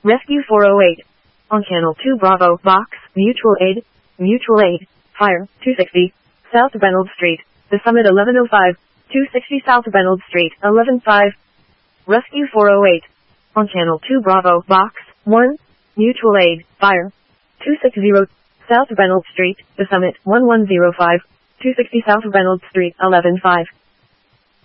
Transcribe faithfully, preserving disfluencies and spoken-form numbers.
Rescue four oh eight. On Channel two Bravo, Box, Mutual Aid, Mutual Aid, Fire, two sixty, South Reynolds Street, The Summit eleven oh five, two sixty South Reynolds Street, eleven five. Rescue four oh eight. On Channel two Bravo, Box, one, Mutual Aid, Fire, two sixty, South Reynolds Street, The Summit, eleven oh five, two sixty South Reynolds Street, eleven five.